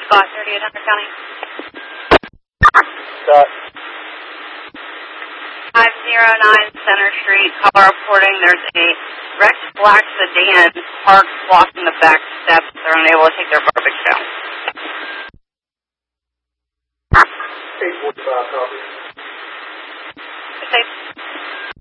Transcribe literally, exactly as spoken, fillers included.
five thirty-eight Hunter County. Scott. five oh nine Center Street, call reporting there's a wrecked black sedan parked blocking the back steps. They're unable to take their garbage down. eight forty-five, copy.